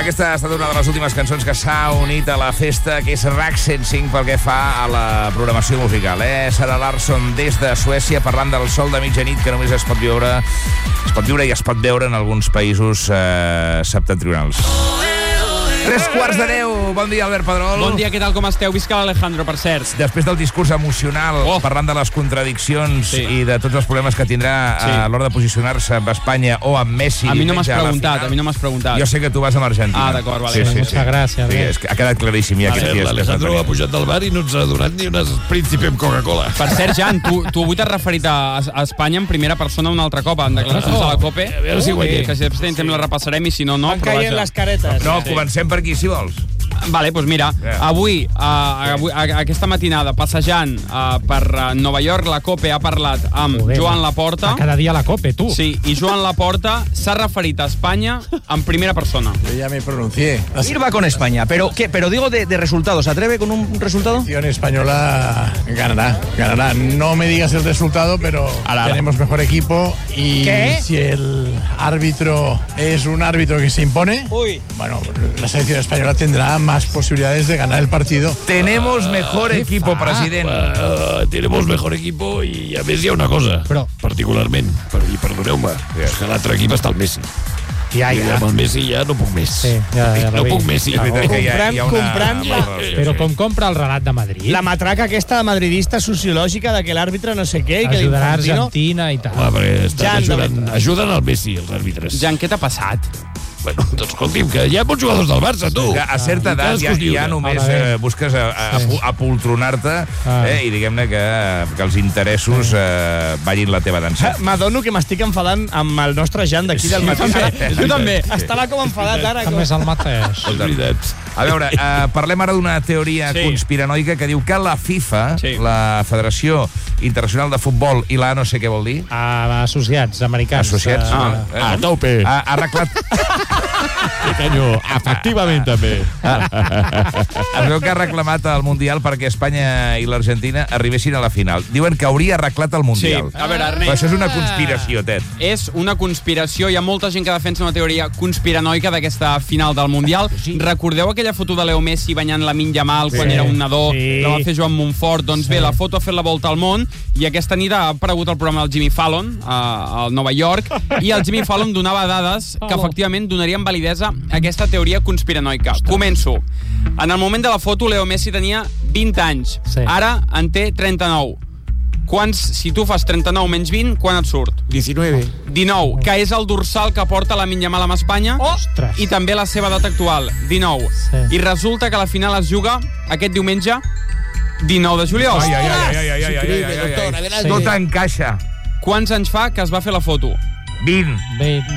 Aquesta ha estat una de les últimes cançons que s'ha unit a la festa, que és RAC 105 pel que fa a la programació musical. Sara Larsson des de Suècia parlant del sol de mitjanit que només es pot viure i es pot veure en alguns països septentrionals. 9:03. Bon dia, Albert Pedrol. Bon dia, què tal, com esteu? Visca l'Alejandro, per cert. Després del discurs emocional, parlant de les contradiccions i de tots els problemes que tindrà a l'hora de posicionar-se amb Espanya o amb Messi... A mi no m'has preguntat, Jo sé que tu vas amb Argentina. Ah, d'acord, vale. Moltes gràcies. Sí, és que ha quedat claríssim ja aquests dies. L'Alejandro ha pujat del bar i no ens ha donat ni unes príncipe amb Coca-Cola. Per cert, Jan, tu avui t'has referit a Espanya en primera persona un altre cop, en declaracions a la COPE. A veure si guanyem. Que si després tenim temps la repassarem i si no, no. Van caient les caretes. No, comencem per aquí, si vols. Vale, doncs mira, avui, aquesta matinada, passejant per Nova York, la COPE ha parlat amb Joan Laporta. Cada dia la COPE, tú. Sí, y Joan Laporta s'ha referit a España en primera persona. Yo ya me pronuncié. Sirva con España, pero digo de resultados. ¿Se atreve con un resultado? La selección española ganará. No me digas el resultado, pero tenemos mejor equipo y si el árbitro es un árbitro que se impone, bueno, la selección española tendrá más posibilidades de ganar el partido. Tenemos mejor equipo, president. Tenemos mejor equipo i a més hi ha una cosa, particularment, i perdoneu-me, és que l'altre equip està el Messi. I amb el Messi ja no puc més. No puc més. Però com compra el relat de Madrid? La matraca aquesta madridista sociològica de que l'àrbitre no sé què i que ajudarà l'Infantino... Argentina i tal. Ajuden el Messi, els àrbitres. Jan, què t'ha passat? Bueno, doncs escolti'm, que hi ha molts jugadors del Barça, tu. Que a certa edat ja només busques apoltronar-te i diguem-ne que els interessos ballin la teva dansa. M'adono que m'estic enfadant amb el nostre Jan d'aquí del matí. Jo també. Estava com enfadat ara. També és el mateix. És veritat. A veure, parlem ara d'una teoria conspiranoica que diu que la FIFA, la Federació Internacional de Futbol, i la no sé què vol dir... Associats americans. Associats? A tope. Ha arreglat... Canyo, efectivament també. Es veu que ha reclamat el Mundial perquè Espanya i l'Argentina arribessin a la final. Diuen que hauria arreglat el Mundial. Sí, a veure, Ernest... Però això és una conspiració, Tet. És una conspiració. Hi ha molta gent que defensa una teoria conspiranoica d'aquesta final del Mundial. Recordeu aquella foto de Leo Messi banyant Lamine Yamal quan era un nadó? La va fer Joan Montfort. Doncs bé, la foto ha fet la volta al món i aquesta nit ha aparegut el programa del Jimmy Fallon a Nova York i el Jimmy Fallon donava dades que efectivament donarien validesa a aquesta teoria conspiranoica. Començo. En el moment de la foto, Leo Messi tenia 20 anys. Ara en té 39. Si tu fas 39 menys 20, quan et surt? 19, que és el dorsal que porta Lamine Yamal amb Espanya i també la seva edat actual, 19. I resulta que la final es juga aquest diumenge 19 de juliol. Tot encaixa. Quants anys fa que es va fer la foto? 20.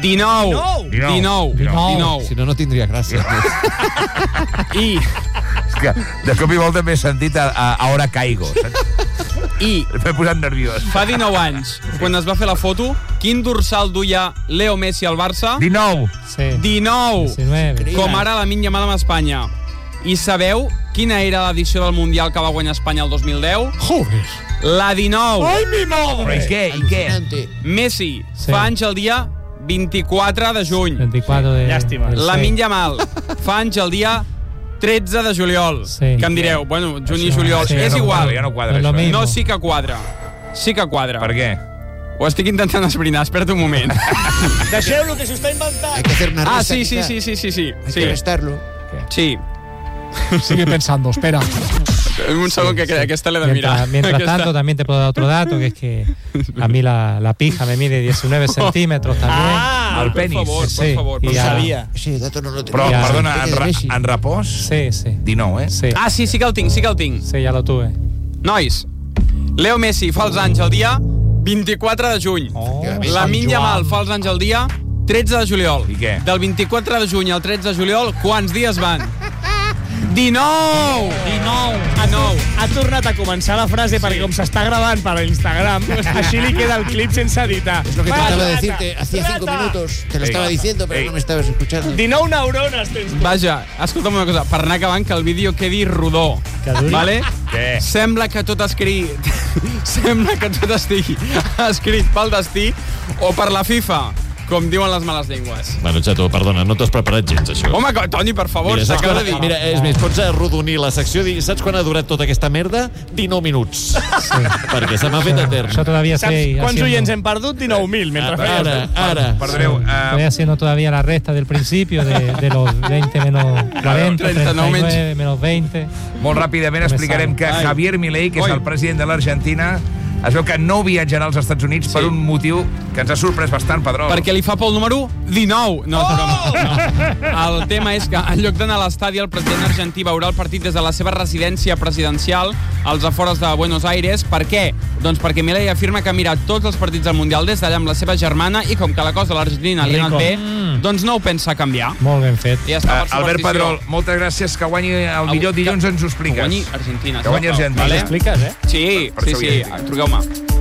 19. Si no, no tindria gràcia. I... És que de cop i volta m'he sentit a hora caigo. I... M'he posat nerviós. Fa 19 anys, quan es va fer la foto, quin dorsal duia Leo Messi al Barça? 19. 19. Com ara Lamine Yamal amb Espanya. I sabeu quina era l'edició del Mundial que va guanyar Espanya el 2010? Joder. La 19. Ai, mi madre! I què? Messi fa anys el dia 24 de juny. 24 de... Llàstima. Lamine Yamal fa anys el dia 13 de juliol. Que em direu, bueno, juny i juliol. És igual. Ja no quadra això. No, sí que quadra. Sí que quadra. Per què? Ho estic intentant esbrinar, espera't un moment. Deixeu-lo, que s'ho està inventant. Hay que hacer una resta. Sí. Hay que restarlo. Sí. Sigue pensando, espera. Un segon, que aquesta l'he de mirar. Mientras tanto, también te puedo dar otro dato, que es que a mí la pija me mide 19 centímetros también. El penis. Por favor. Y sabia. Sí, dato no lo tenía. Però, perdona, en repòs? Sí. 19, Sí. Sí que el tinc. Sí, ya lo tuve. Nois, Leo Messi fa els anys el dia 24 de juny. Lamine Yamal fa els anys el dia 13 de juliol. I què? Del 24 de juny al 13 de juliol, quants dies van? 19! A 9. Ha tornat a començar la frase perquè com s'està gravant per Instagram, així li queda el clip sense editar. Es lo que trataba de decirte, hacía 5 minutos te lo estaba diciendo, pero no me estabas escuchando. 19 neurones tens tu. Vaja, escolta'm una cosa, per anar acabant, que el vídeo quedi rodó. Vale? Què? Sembla que tot estigui escrit pel destí o per la FIFA com diuen les males llengües. Bueno, Chato, perdona, no t'has preparat gens, això. Home, Toni, per favor, s'acaba de dir. Mira, és més, pots arrodonir la secció i saps quan ha durat tota aquesta merda? 19 minuts. Sí. Perquè se m'ha fet etern. Yo todavía estoy... ¿Cuántos oyentes hem perdut? 19.000. Mientras Ara. Perdoneu. Estoy haciendo todavía la resta del principio de los 20 menos 40, 39 menos 20. Molt ràpidament explicarem que Javier Milei, que és el president de l'Argentina, es veu que no viatjarà als Estats Units per un motiu que ens ha sorprès bastant, Pedrol. Perquè li fa por el número 19. No. El tema és que en lloc d'anar a l'estadi, el president argentí veurà el partit des de la seva residència presidencial als afores de Buenos Aires. Per què? Doncs perquè Milei afirma que ha mirat tots els partits del Mundial des d'allà amb la seva germana i com que la cosa a l'Argentina li ha anat bé, doncs no ho pensa canviar. Molt ben fet. Ja està, Albert Pedrol, moltes gràcies. Que guanyi el millor dilluns ens ho expliques. Que guanyi Argentina. Que guanyi Argentina. Vale. Expliques, Sí. Truqueu-me.